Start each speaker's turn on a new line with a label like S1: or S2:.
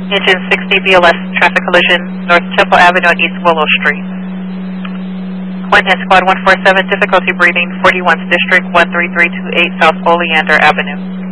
S1: Engine 60 BLS traffic collision, North Temple Avenue and East Willow Street. Quentin Squad 147, difficulty breathing, 41st District, 13328 South Oleander Avenue.